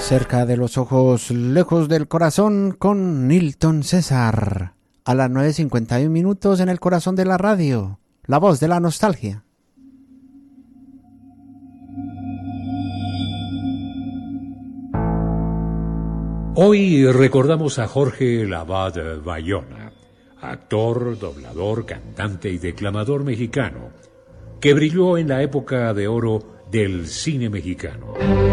Cerca de los ojos, lejos del corazón, con Nilton César. A las 9:51 en el corazón de la radio. La voz de la nostalgia. Hoy recordamos a Jorge Lavat Bayona, actor, doblador, cantante y declamador mexicano, que brilló en la época de oro del cine mexicano.